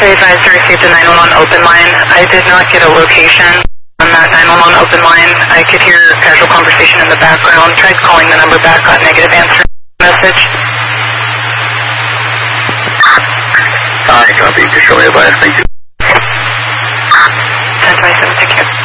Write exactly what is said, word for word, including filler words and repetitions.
Actually advised to receive the nine one one open line. I did not get a location on that nine one one open line. I could hear casual conversation in the background. Tried calling the number back, got negative answer message. Alright, copy. Just show me advice. Thank you. ten twenty-seven, take care.